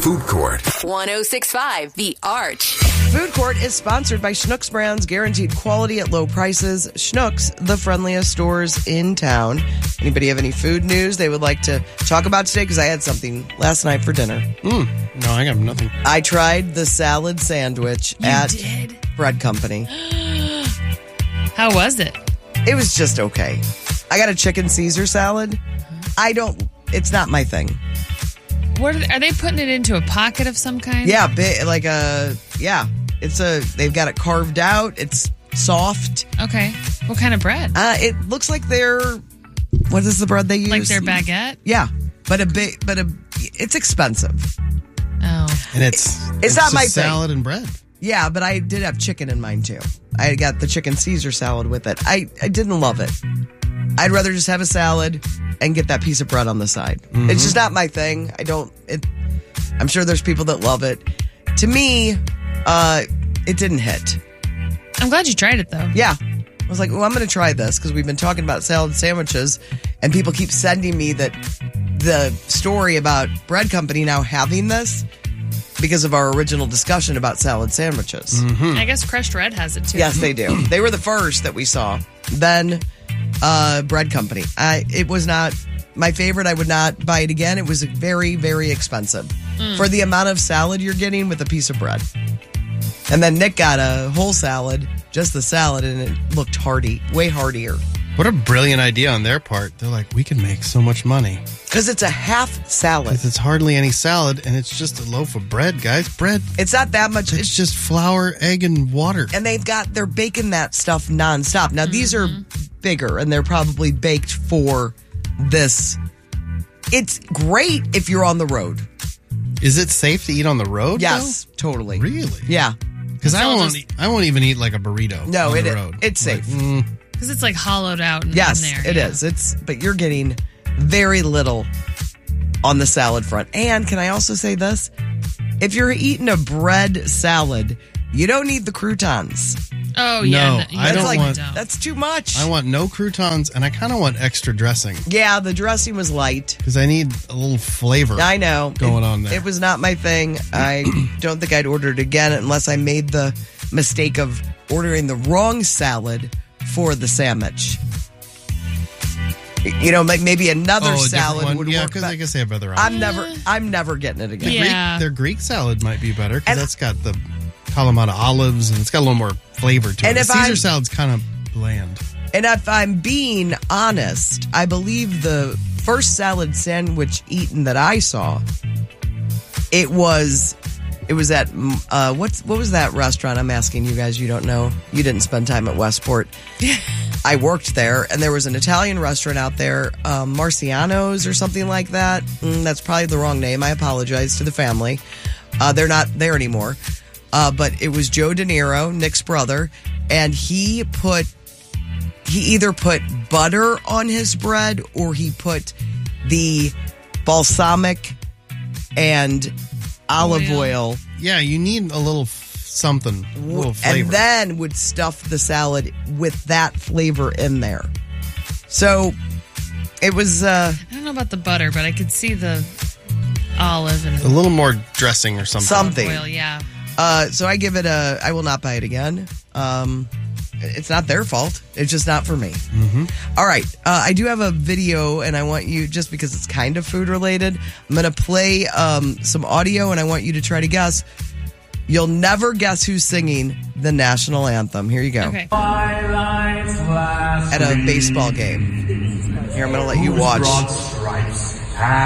Food Court. 106.5 The Arch. Food Court is sponsored by Schnucks Brands, guaranteed quality at low prices. Schnucks, the friendliest stores in town. Anybody have any food news they would like to talk about today? Because I had something last night for dinner. No, I got nothing. I tried the salad sandwich at Bread Company. How was it? It was just okay. I got a chicken Caesar salad. It's not my thing. What are they putting it into a pocket of some kind? Yeah, they've got it carved out. It's soft. Okay. What kind of bread? It looks like what is the bread they use? Like their baguette? Yeah, but it's expensive. Oh. And it's not my salad thing. and bread. Yeah, but I did have chicken in mine too. I got the chicken Caesar salad with it. I didn't love it. I'd rather just have a salad and get that piece of bread on the side. Mm-hmm. It's just not my thing. I'm sure there's people that love it. To me, it didn't hit. I'm glad you tried it though. Yeah. I was like, I'm going to try this because we've been talking about salad sandwiches and people keep sending me the story about Bread Company now having this because of our original discussion about salad sandwiches. Mm-hmm. I guess Crushed Red has it too. Yes, they do. They were the first that we saw. Then Bread Company. It was not my favorite. I would not buy it again. It was very, very expensive for the amount of salad you're getting with a piece of bread. And then Nick got a whole salad, just the salad, and it looked hearty, way heartier. What a brilliant idea on their part. They're like, we can make so much money. Because it's a half salad. It's hardly any salad, and it's just a loaf of bread, guys. Bread. It's not that much. It's just flour, egg, and water. And they're baking that stuff nonstop. Now, these are bigger, and they're probably baked for this. It's great if you're on the road. Is it safe to eat on the road? Yes, totally. Really? Yeah. Because I won't even eat like a burrito on the road. It's safe. Because it's like hollowed out in yes, there. It is. But you're getting very little on the salad front. And can I also say this? If you're eating a bread salad, you don't need the croutons. Oh, yeah. No, I don't want... That's too much. I want no croutons, and I kind of want extra dressing. Yeah, the dressing was light. Because I need a little flavor going on there. It was not my thing. I don't think I'd order it again unless I made the mistake of ordering the wrong salad for the sandwich. You know, maybe another salad would work. Yeah, because I guess they have other options. I'm never getting it again. Yeah. Their Greek salad might be better because that's got the Kalamata olives and it's got a little more flavor to it. The Caesar salad's kind of bland. And if I'm being honest, I believe the first salad sandwich eaten that I saw, it was at what was that restaurant? I'm asking you guys. You don't know. You didn't spend time at Westport. I worked there, and there was an Italian restaurant out there, Marciano's or something like that. That's probably the wrong name. I apologize to the family. They're not there anymore. But it was Joe De Niro, Nick's brother, and he either put butter on his bread or he put the balsamic and olive oil. Yeah, you need a little something, a little flavor. And then would stuff the salad with that flavor in there. So it was... I don't know about the butter, but I could see the olive and... a little more dressing or something. Oil, yeah. So I give it I will not buy it again. It's not their fault. It's just not for me. Mm-hmm. All right. I do have a video, and I want you, just because it's kind of food related, I'm going to play some audio, and I want you to try to guess. You'll never guess who's singing the national anthem. Here you go. Okay. At a baseball game. Here, I'm going to let you watch.